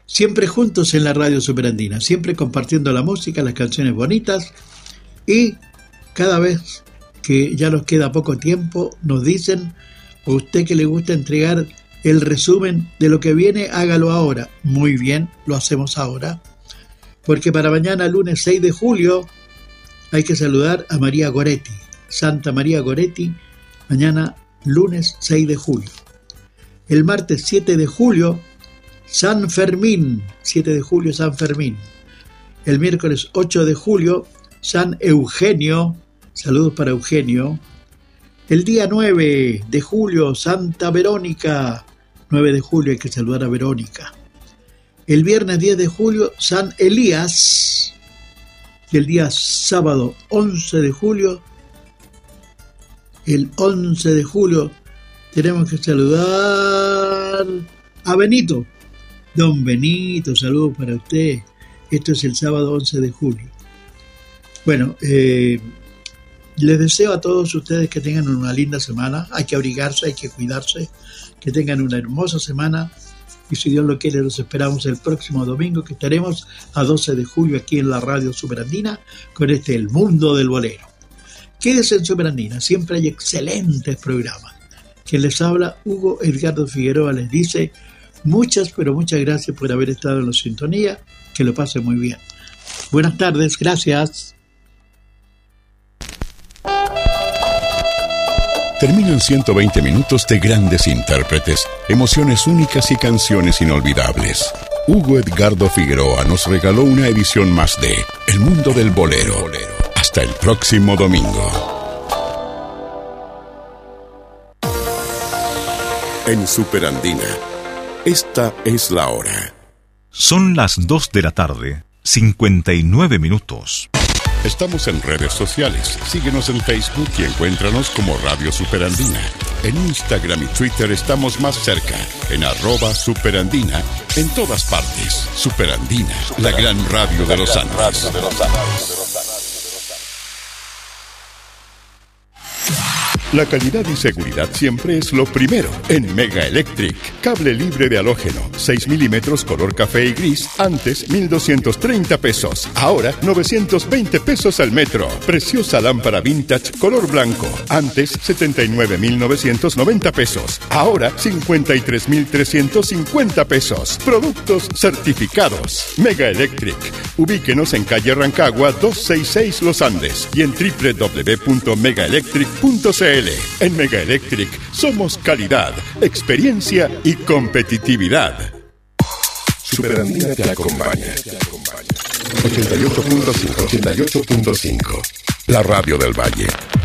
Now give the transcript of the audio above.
siempre juntos en la radio Superandina, siempre compartiendo la música, las canciones bonitas, y cada vez que ya nos queda poco tiempo, nos dicen: a usted que le gusta entregar el resumen de lo que viene, hágalo ahora. Muy bien, lo hacemos ahora, porque para mañana, lunes 6 de julio, hay que saludar a María Goretti, Santa María Goretti, mañana lunes 6 de julio. El martes 7 de julio, San Fermín, 7 de julio, San Fermín. El miércoles 8 de julio, San Eugenio, saludos para Eugenio. El día 9 de julio, Santa Verónica, 9 de julio hay que saludar a Verónica. El viernes 10 de julio, San Elías. Y el día sábado 11 de julio, el 11 de julio, tenemos que saludar a Benito. Don Benito, saludos para usted. Esto es el sábado 11 de julio. Bueno, les deseo a todos ustedes que tengan una linda semana. Hay que abrigarse, hay que cuidarse. Que tengan una hermosa semana. Y si Dios lo quiere, los esperamos el próximo domingo, que estaremos a 12 de julio aquí en la radio Superandina con El Mundo del Bolero. Quédense en Superandina, siempre hay excelentes programas. Quien les habla, Hugo Edgardo Figueroa, les dice muchas, pero muchas gracias por haber estado en la sintonía. Que lo pasen muy bien. Buenas tardes, gracias. Terminan 120 minutos de grandes intérpretes, emociones únicas y canciones inolvidables. Hugo Edgardo Figueroa nos regaló una edición más de El Mundo del Bolero. Hasta el próximo domingo. En Superandina, esta es la hora. Son las 2 de la tarde, 59 minutos. Estamos en redes sociales. Síguenos en Facebook y encuéntranos como Radio Superandina. En Instagram y Twitter estamos más cerca, en @Superandina. En todas partes, Superandina, la gran radio de los Andes. La calidad y seguridad siempre es lo primero. En Mega Electric, cable libre de halógeno, 6 milímetros color café y gris, antes 1,230 pesos, ahora 920 pesos al metro. Preciosa lámpara vintage color blanco, antes 79,990 pesos, ahora 53,350 pesos. Productos certificados. Mega Electric. Ubíquenos en calle Rancagua 266 Los Andes y en www.megaelectric.cl. En Mega Electric somos calidad, experiencia y competitividad. Superandina te acompaña. 88.5, 88.5. La radio del Valle.